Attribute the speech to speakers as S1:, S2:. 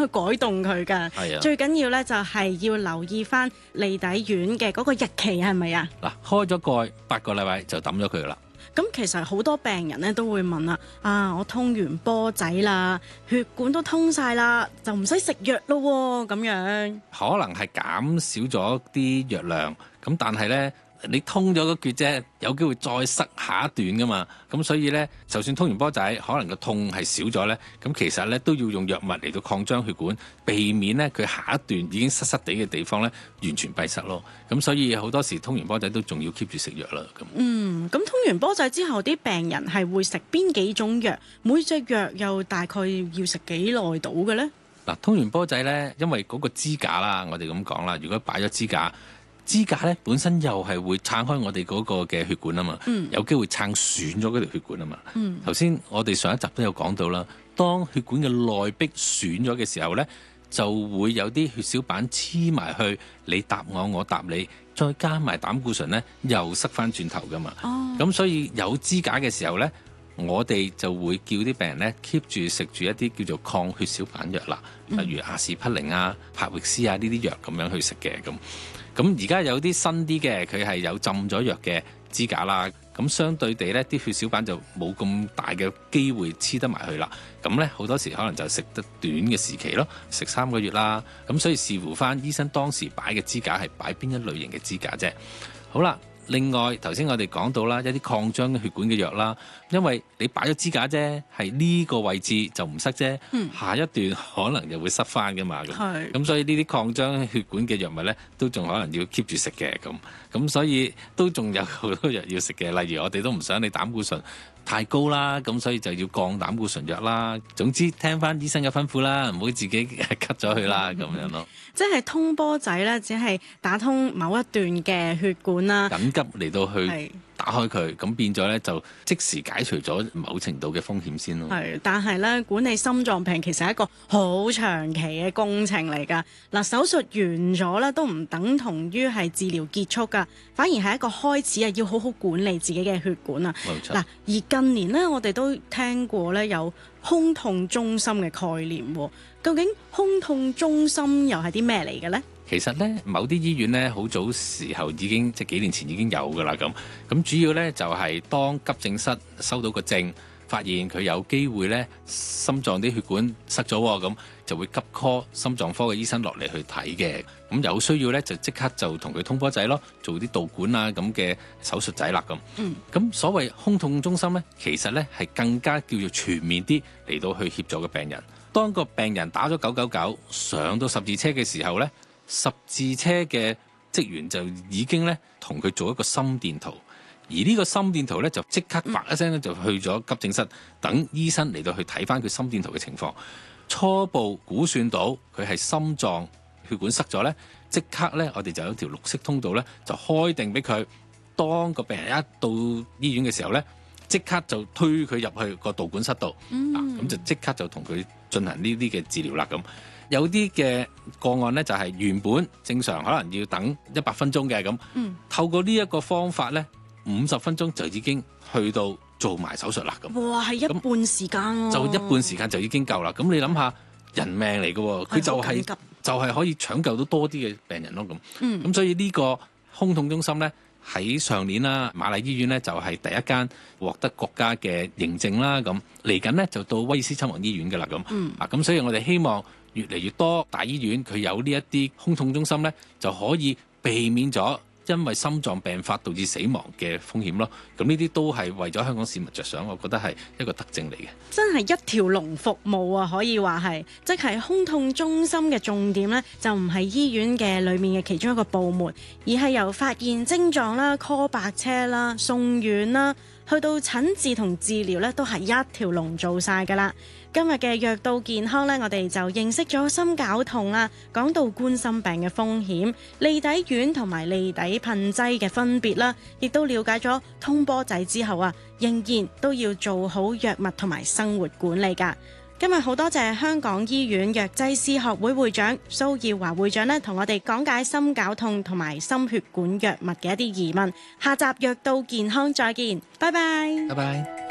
S1: 去改動佢㗎。
S2: 係啊，
S1: 最緊要咧就係要留意翻利底丸嘅嗰個日期係咪啊？
S2: 嗱，開咗蓋8個禮拜就抌咗佢啦。
S1: 咁其實好多病人咧都會問啦，我通完波仔啦，血管都通晒啦，就唔使食藥咯咁樣。
S2: 可能係減少咗啲藥量，咁但係呢，你通咗個橛啫，有機會再塞下一段噶嘛。咁所以呢，就算通完波仔，可能個痛係少咗呢，咁其實呢都要用藥物嚟到擴張血管，避免呢佢下一段已經塞地嘅地方呢完全閉塞咯。咁所以好多時通完波仔都仲要 keep 住食藥啦。
S1: 咁通完波仔之後，啲病人係會食邊幾種藥？每隻藥又大概要食幾耐到嘅呢？
S2: 嗱，通完波仔呢，因為嗰個支架啦，我哋咁講啦，如果擺咗支架咧本身又係會撐開我哋嗰個嘅血管啊嘛，有機會撐損咗嗰條血管啊嘛。頭先我哋上一集都有講到啦，當血管嘅內壁損咗嘅時候咧，就會有啲血小板黐埋去，你搭我，我搭你，再加埋膽固醇咧，又塞翻轉頭噶嘛。咁所以有支架嘅時候咧，我哋就會叫啲病人咧 keep 住食住一啲叫做抗血小板藥啦，例如阿士匹靈啊、柏域斯啊呢啲藥咁樣去食嘅咁。咁而家有啲新啲嘅，佢係有浸咗藥嘅支架啦。咁相對地呢啲血小板就冇咁大嘅機會黐得埋去啦。咁呢，好多時可能就食得短嘅時期咯，食3個月啦。咁所以視乎翻醫生當時擺嘅支架係擺邊一類型嘅支架啫。好啦。另外，頭先我哋講到啦，一啲擴張血管嘅藥啦，因為你擺咗支架啫，係呢個位置就唔塞啫，下一段可能又會塞翻噶嘛。咁所以呢啲擴張血管嘅藥物呢，都仲可能要 keep 住食嘅咁所以都仲有好多藥要食嘅。例如我哋都唔想你膽固醇太高啦，咁所以就要降膽固醇藥啦。總之聽翻醫生嘅吩咐啦，唔好自己 cut 咗佢啦，咁樣咯。
S1: 即係通波仔咧，只係打通某一段嘅血管啦，
S2: 緊急嚟到去打開佢，咁變咗咧就即時解除咗某程度嘅風險先咯。
S1: 但係咧管理心臟病其實係一個好長期嘅工程嚟㗎。嗱，手術完咗咧都唔等同於係治療結束㗎，反而係一個開始啊，要好好管理自己嘅血管啊。
S2: 冇錯。
S1: 嗱，而近年咧我哋都聽過咧有胸痛中心嘅概念喎。究竟胸痛中心又係啲咩嚟嘅呢？
S2: 其實咧，某啲醫院咧，好早時候已經即係幾年前已經有㗎啦。咁主要咧就係當急症室收到個症，發現佢有機會咧心臟啲血管塞咗，咁就會急 call 心臟科嘅醫生落嚟去睇嘅。咁有需要咧就即刻就同佢通波仔咯，做啲導管啊咁嘅手術仔啦咁。咁所謂胸痛中心咧，其實咧係更加叫做全面啲嚟到去協助個病人。當個病人打咗999上到十字車嘅時候呢，十字車嘅職員就已經呢同佢做一個心電圖，而呢個心電圖呢，就即刻啪一聲咧就去咗急症室，等醫生嚟到去睇翻佢心電圖嘅情況，初步估算到佢係心臟血管塞咗呢，即刻呢，我哋就有條綠色通道呢，就開定俾佢。當個病人一到醫院嘅時候呢，即刻就推佢入去個導管室度，咁就即刻就同佢進行呢啲嘅治療啦。咁有啲嘅個案呢，就係原本正常可能要等100分鐘嘅咁，透過呢一個方法呢，50分鐘就已經去到做埋手術啦。咁
S1: 哇，係一半時間喎，
S2: 就一半時間就已經夠啦。咁你諗下，人命嚟嘅喎，佢就係可以搶救到多啲嘅病人咯。咁所以呢個胸痛中心呢，喺上年啦，瑪麗醫院咧就係第一間獲得國家嘅認證啦。咁嚟緊呢，就到威爾斯親王醫院嘅啦。咁所以我哋希望越嚟越多大醫院佢有呢一啲胸痛中心咧，就可以避免咗因為心臟病發導致死亡嘅風險咯。咁呢啲都係為咗香港市民着想，我覺得係一個德政嚟嘅。
S1: 真係一條龍服務啊，可以話係，即係胸痛中心嘅重點呢，就唔係醫院嘅裏面嘅其中一個部門，而係由發現症狀啦、call 白車啦、送院啦，去到診治同治療呢，都係一條龍做晒㗎啦。今日嘅藥到健康呢，我哋就認識咗心絞痛啦，講到冠心病嘅風險、利底丸同埋利底噴劑嘅分別啦，亦都了解咗通波仔之後啊，仍然都要做好藥物同埋生活管理㗎。今日好多謝香港醫院藥劑師學會會長蘇耀華會長呢，同我哋講解心絞痛同埋心血管藥物嘅一啲疑問。下集藥到健康再見，拜拜。
S2: 拜拜。